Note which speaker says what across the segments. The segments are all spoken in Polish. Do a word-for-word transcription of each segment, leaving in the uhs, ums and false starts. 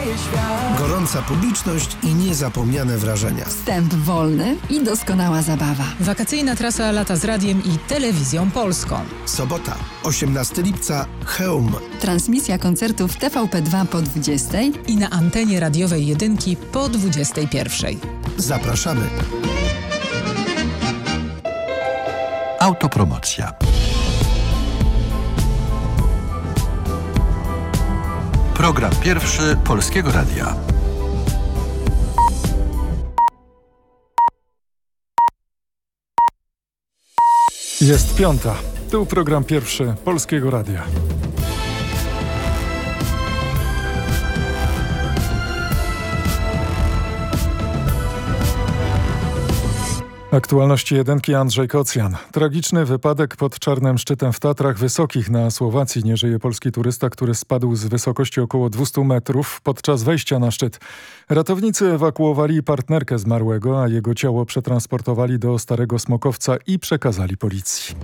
Speaker 1: Gorąca publiczność i niezapomniane wrażenia.
Speaker 2: Wstęp wolny i doskonała zabawa.
Speaker 3: Wakacyjna trasa lata z radiem i telewizją polską.
Speaker 1: Sobota, osiemnastego lipca, Chełm.
Speaker 2: Transmisja koncertów T V P dwa po dwudziestej
Speaker 3: i na antenie radiowej jedynki po dwudziestej pierwszej.
Speaker 1: Zapraszamy.
Speaker 4: Autopromocja. Program pierwszy Polskiego Radia.
Speaker 5: Jest piąta. Tu program pierwszy Polskiego Radia. Aktualności jedynki, Andrzej Kocjan. Tragiczny wypadek pod Czarnym Szczytem w Tatrach Wysokich na Słowacji. Nie żyje polski turysta, który spadł z wysokości około dwieście metrów podczas wejścia na szczyt. Ratownicy ewakuowali partnerkę zmarłego, a jego ciało przetransportowali do Starego Smokowca i przekazali policji.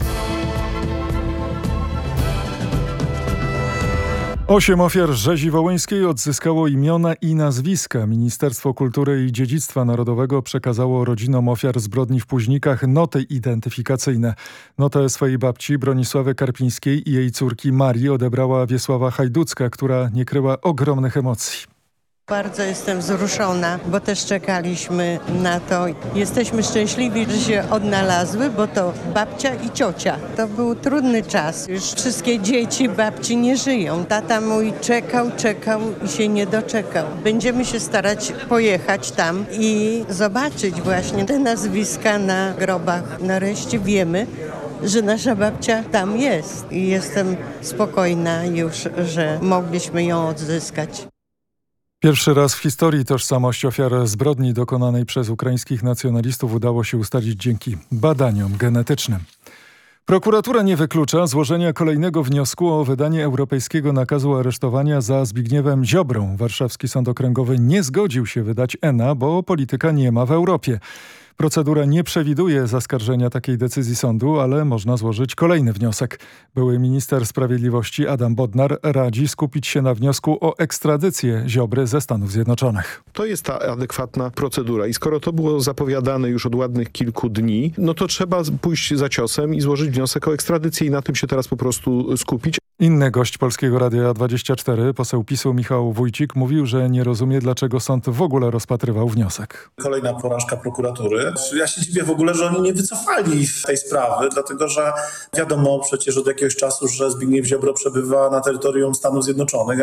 Speaker 5: Osiem ofiar rzezi wołyńskiej odzyskało imiona i nazwiska. Ministerstwo Kultury i Dziedzictwa Narodowego przekazało rodzinom ofiar zbrodni w Późnikach noty identyfikacyjne. Notę swojej babci Bronisławy Karpińskiej i jej córki Marii odebrała Wiesława Hajducka, która nie kryła ogromnych emocji.
Speaker 6: Bardzo jestem wzruszona, bo też czekaliśmy na to. Jesteśmy szczęśliwi, że się odnalazły, bo to babcia i ciocia. To był trudny czas. Już wszystkie dzieci babci nie żyją. Tata mój czekał, czekał i się nie doczekał. Będziemy się starać pojechać tam i zobaczyć właśnie te nazwiska na grobach. Nareszcie wiemy, że nasza babcia tam jest i jestem spokojna już, że mogliśmy ją odzyskać.
Speaker 5: Pierwszy raz w historii tożsamość ofiar zbrodni dokonanej przez ukraińskich nacjonalistów udało się ustalić dzięki badaniom genetycznym. Prokuratura nie wyklucza złożenia kolejnego wniosku o wydanie europejskiego nakazu aresztowania za Zbigniewem Ziobrą. Warszawski Sąd Okręgowy nie zgodził się wydać E N A, bo polityka nie ma w Europie. Procedura nie przewiduje zaskarżenia takiej decyzji sądu, ale można złożyć kolejny wniosek. Były minister sprawiedliwości Adam Bodnar radzi skupić się na wniosku o ekstradycję Ziobry ze Stanów Zjednoczonych.
Speaker 7: To jest ta adekwatna procedura i skoro to było zapowiadane już od ładnych kilku dni, no to trzeba pójść za ciosem i złożyć wniosek o ekstradycję i na tym się teraz po prostu skupić.
Speaker 5: Inny gość Polskiego Radia dwadzieścia cztery, poseł PiSu Michał Wójcik, mówił, że nie rozumie, dlaczego sąd w ogóle rozpatrywał wniosek.
Speaker 8: Kolejna porażka prokuratury. Ja się dziwię w ogóle, że oni nie wycofali tej sprawy, dlatego że wiadomo przecież od jakiegoś czasu, że Zbigniew Ziobro przebywa na terytorium Stanów Zjednoczonych.